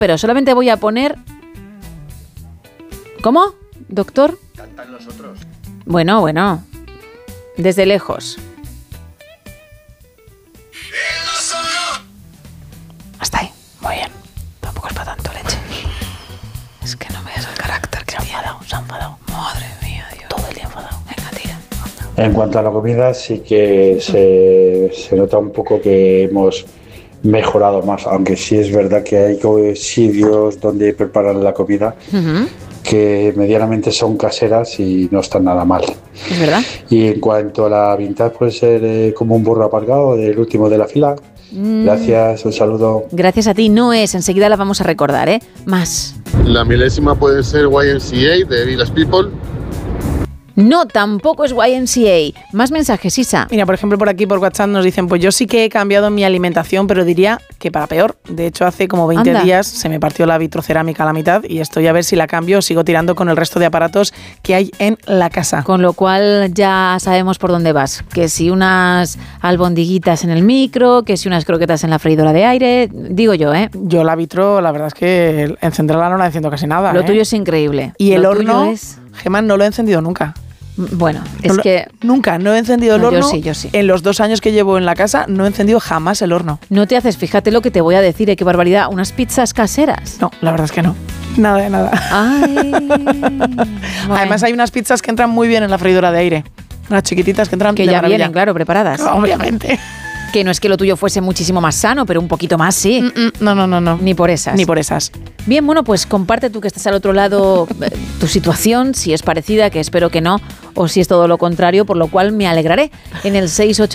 pero solamente voy a poner... ¿Cómo, doctor? Cantan los otros. Bueno, desde lejos. Hasta ahí, muy bien. Tampoco es para tanto, leche. Es que no me das el carácter que se ha enfadado. Madre mía, Dios. Todo el día enfadado. Venga, tira. En cuanto a la comida, sí que se nota un poco que hemos mejorado más, aunque sí es verdad que hay sitios donde preparan la comida que medianamente son caseras y no están nada mal. Es verdad. Y en cuanto a la vintage, puede ser como un burro aparcado del último de la fila. Gracias, un saludo. Gracias a ti, no es. Enseguida la vamos a recordar, ¿eh? Más. La milésima puede ser YMCA de Village People. No, tampoco es YMCA. Más mensajes, Isa. Mira, por ejemplo, por aquí por WhatsApp nos dicen, pues yo sí que he cambiado mi alimentación, pero diría que para peor. De hecho, hace como 20 días se me partió la vitrocerámica a la mitad y estoy a ver si la cambio o sigo tirando con el resto de aparatos que hay en la casa. Con lo cual ya sabemos por dónde vas. Que si unas albondiguitas en el micro, que si unas croquetas en la freidora de aire, digo yo, ¿eh? Yo la vitro, la verdad es que encenderla no la enciendo casi nada. Lo tuyo es increíble. Y el horno, Gemma, no lo he encendido nunca. Bueno, es que... Nunca, no he encendido el horno. Yo sí. En los 2 años que llevo en la casa, no he encendido jamás el horno. No te haces, fíjate lo que te voy a decir, qué barbaridad, unas pizzas caseras. No, la verdad es que no. Nada de nada. Ay, Además hay unas pizzas que entran muy bien en la freidora de aire. Unas chiquititas que entran que de ya maravilla. vienen, claro, preparadas. Obviamente. Que no es que lo tuyo fuese muchísimo más sano, pero un poquito más sí. No. Ni por esas. Ni por esas. Bien, bueno, pues comparte tú que estás al otro lado tu situación, si es parecida, que espero que no, o si es todo lo contrario, por lo cual me alegraré, en el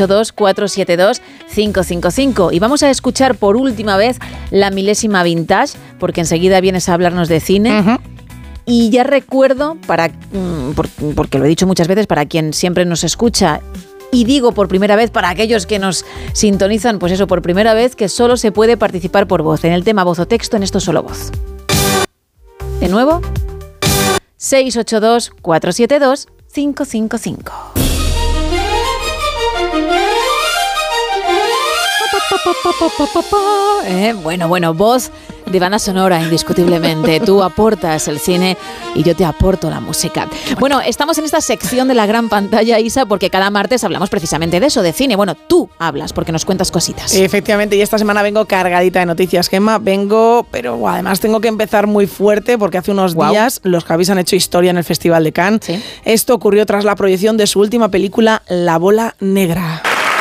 682-472-555. Y vamos a escuchar por última vez la milésima vintage, porque enseguida vienes a hablarnos de cine. Y ya recuerdo, porque lo he dicho muchas veces, para quien siempre nos escucha, y digo por primera vez para aquellos que nos sintonizan, pues eso, por primera vez, que solo se puede participar por voz, en el tema voz o texto, en esto solo voz. De nuevo, 682-472-555. Bueno, voz de banda sonora, indiscutiblemente. Tú aportas el cine y yo te aporto la música. Bueno, estamos en esta sección de la gran pantalla, Isa, porque cada martes hablamos precisamente de eso, de cine. Bueno, tú hablas porque nos cuentas cositas. Efectivamente, y esta semana vengo cargadita de noticias, Gemma. Pero además tengo que empezar muy fuerte porque hace unos días los Javis han hecho historia en el Festival de Cannes. ¿Sí? Esto ocurrió tras la proyección de su última película, La Bola Negra.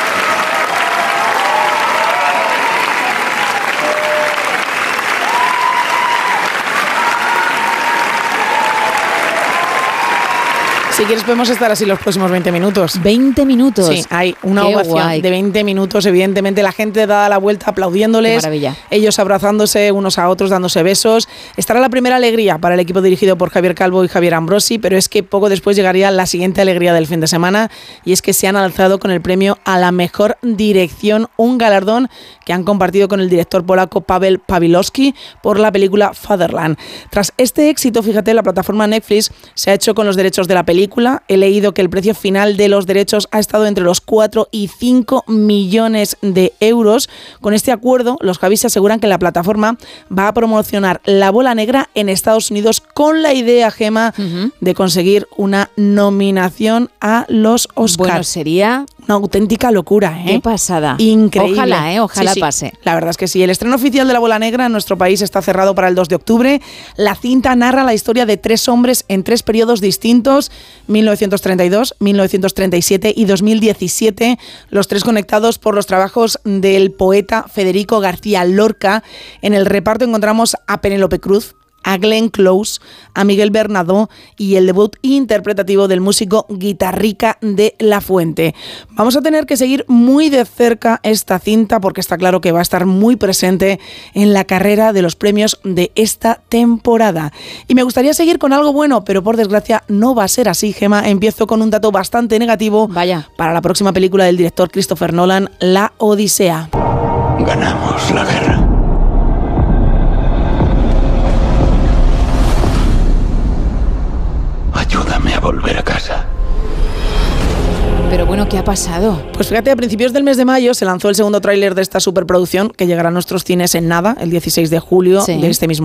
Si quieres podemos estar así los próximos 20 minutos. 20 minutos. Sí, hay una ovación de 20 minutos, evidentemente la gente da la vuelta aplaudiéndoles. Qué maravilla. Ellos abrazándose unos a otros, dándose besos. Estará la primera alegría para el equipo dirigido por Javier Calvo y Javier Ambrosi, pero es que poco después llegaría la siguiente alegría del fin de semana, y es que se han alzado con el premio a la mejor dirección, un galardón que han compartido con el director polaco Paweł Pawlikowski por la película Fatherland. Tras este éxito, fíjate, la plataforma Netflix se ha hecho con los derechos de la película. He leído que el precio final de los derechos ha estado entre los 4 y 5 millones de euros. Con este acuerdo, los Javis aseguran que la plataforma va a promocionar La Bola Negra en Estados Unidos con la idea, Gemma, de conseguir una nominación a los Oscars. Bueno, sería una auténtica locura, ¿eh? Qué pasada. Increíble. Ojalá sí. pase. La verdad es que sí. El estreno oficial de La Bola Negra en nuestro país está cerrado para el 2 de octubre. La cinta narra la historia de 3 hombres en 3 periodos distintos, 1932, 1937 y 2017, los 3 conectados por los trabajos del poeta Federico García Lorca. En el reparto encontramos a Penélope Cruz, a Glenn Close, a Miguel Bernadó y el debut interpretativo del músico Guitarrica de La Fuente. Vamos a tener que seguir muy de cerca esta cinta porque está claro que va a estar muy presente en la carrera de los premios de esta temporada. Y me gustaría seguir con algo bueno, pero por desgracia no va a ser así, Gemma. Empiezo con un dato bastante negativo. Vaya. Para la próxima película del director Christopher Nolan, La Odisea. Ganamos la guerra. Ayúdame a volver a casa. Pero bueno, ¿qué ha pasado? Pues fíjate, a principios del mes de mayo se lanzó el segundo tráiler de esta superproducción que llegará a nuestros cines en nada, el 16 de julio de este mismo